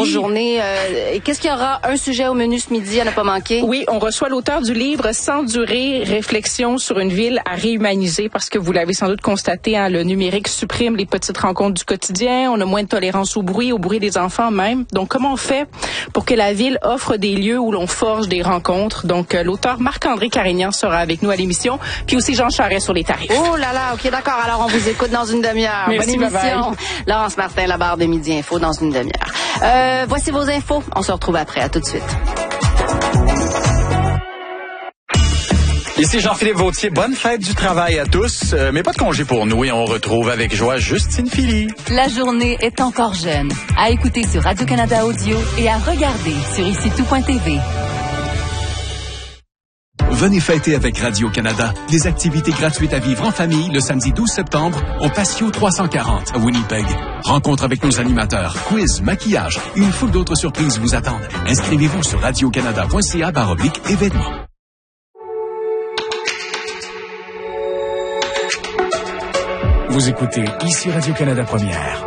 journée. Qu'est-ce qu'il y aura? Un sujet au menu ce midi, à ne pas manquer? Oui, on reçoit l'auteur du livre « Sans durée, réflexion sur une ville à réhumaniser » parce que vous l'avez sans doute constaté, hein, le numérique supprime les petites rencontres du quotidien, on a moins de tolérance au bruit des enfants même. Donc, comment on fait pour que la ville offre des lieux où l'on forge des rencontres? Donc, l'auteur Marc-André Carignan sera avec nous à l'émission, puis aussi Jean Charest sur les tarifs. Oh là là, OK, d'accord. Alors, on vous écoute dans une demi-heure. Merci, bonne émission. Laurence Martin, la barre de Midi Info dans une demi-heure. Voici vos infos. On se retrouve après. À tout de suite. Ici Jean-Philippe Vautier, bonne fête du travail à tous, mais pas de congé pour nous et on retrouve avec joie Justine Philly. La journée est encore jeune. À écouter sur Radio-Canada Audio et à regarder sur icitout.tv. Venez fêter avec Radio-Canada. Des activités gratuites à vivre en famille le samedi 12 septembre au Patio 340 à Winnipeg. Rencontre avec nos animateurs, quiz, maquillage et une foule d'autres surprises vous attendent. Inscrivez-vous sur radiocanada.ca/événements. Vous écoutez ici Radio-Canada Première.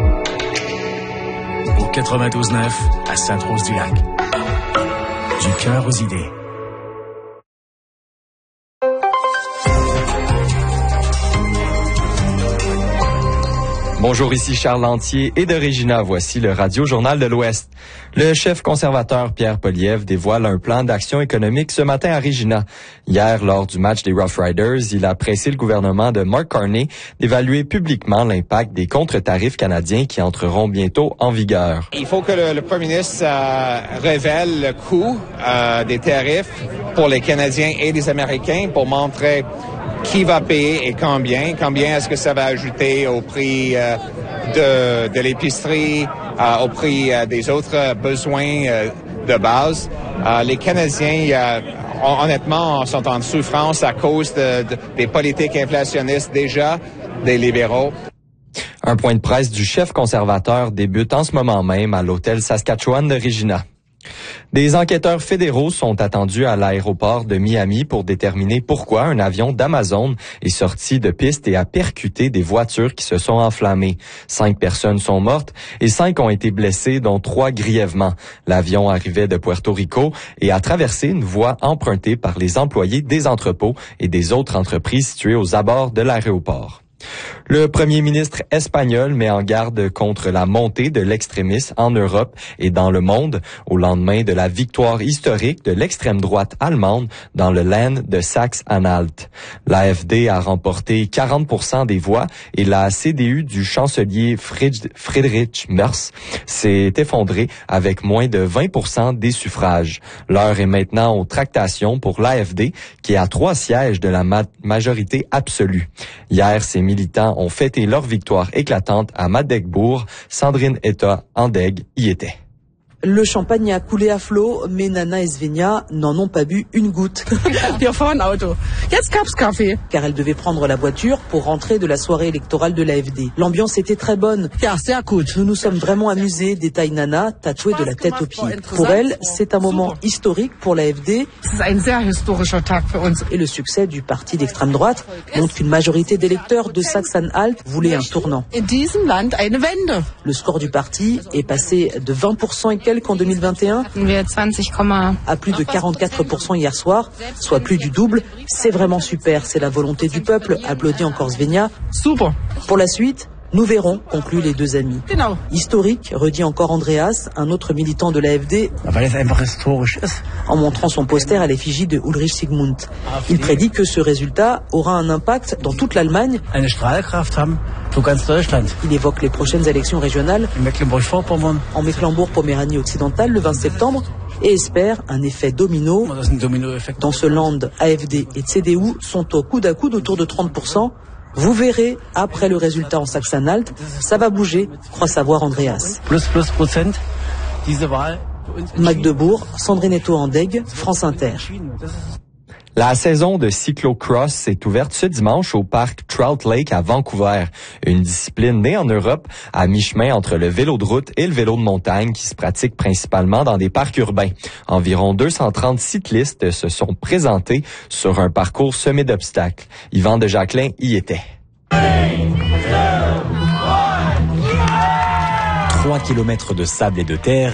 Au 92.9 à Sainte-Rose-du-Lac. Du cœur aux idées. Bonjour, ici Charles Lantier et de Regina. Voici le Radio-Journal de l'Ouest. Le chef conservateur Pierre Poilievre dévoile un plan d'action économique ce matin à Regina. Hier, lors du match des Rough Riders, il a pressé le gouvernement de Mark Carney d'évaluer publiquement l'impact des contre-tarifs canadiens qui entreront bientôt en vigueur. Il faut que le premier ministre révèle le coût des tarifs pour les Canadiens et les Américains pour montrer qui va payer et combien. Combien est-ce que ça va ajouter au prix de l'épicerie, au prix des autres besoins de base. Les Canadiens, honnêtement, sont en souffrance à cause des politiques inflationnistes déjà des libéraux. Un point de presse du chef conservateur débute en ce moment même à l'hôtel Saskatchewan de Regina. Des enquêteurs fédéraux sont attendus à l'aéroport de Miami pour déterminer pourquoi un avion d'Amazon est sorti de piste et a percuté des voitures qui se sont enflammées. 5 personnes sont mortes et 5 ont été blessées, dont 3 grièvement. L'avion arrivait de Puerto Rico et a traversé une voie empruntée par les employés des entrepôts et des autres entreprises situées aux abords de l'aéroport. Le premier ministre espagnol met en garde contre la montée de l'extrémisme en Europe et dans le monde au lendemain de la victoire historique de l'extrême droite allemande dans le Land de Saxe-Anhalt. L'AfD a remporté 40% des voix et la CDU du chancelier Friedrich Merz s'est effondrée avec moins de 20% des suffrages. L'heure est maintenant aux tractations pour l'AfD qui a 3 sièges de la majorité absolue. Hier, ces militants ont fêté leur victoire éclatante à Magdebourg. Sandrine Etta-Andeg y était. Le champagne a coulé à flot, mais Nana et Svenja n'en ont pas bu une goutte. Car elles devaient prendre la voiture pour rentrer de la soirée électorale de l'AfD. L'ambiance était très bonne. Nous nous sommes vraiment amusés, détaille Nana, tatouée de la tête aux pieds. Pour elle, c'est un moment historique pour l'AfD. Et le succès du parti d'extrême droite montre qu'une majorité d'électeurs de Saxe-Anhalt voulaient un tournant. Le score du parti est passé de 20% et quelques en 2021 à plus de 44% hier soir, soit plus du double. C'est vraiment super, c'est la volonté du peuple, applaudit encore Svenja. Super. Pour la suite, nous verrons, concluent les deux amis. Historique, redit encore Andreas, un autre militant de l'AfD, en montrant son poster à l'effigie de Ulrich Sigmund. Il prédit que ce résultat aura un impact dans toute l'Allemagne. Il évoque les prochaines élections régionales en Mecklembourg-Poméranie occidentale le 20 septembre et espère un effet domino. Dans ce land, AfD et CDU sont au coude à coude autour de 30%. Vous verrez, après le résultat en Saxe-Anhalt, ça va bouger, croit savoir Andreas. Magdebourg, Sandrine Etta-Andeg, France Inter. La saison de cyclocross est ouverte ce dimanche au parc Trout Lake à Vancouver, une discipline née en Europe à mi-chemin entre le vélo de route et le vélo de montagne qui se pratique principalement dans des parcs urbains. Environ 230 cyclistes se sont présentés sur un parcours semé d'obstacles. Yvan de Jacquelin y était. 3 kilomètres de sable et de terre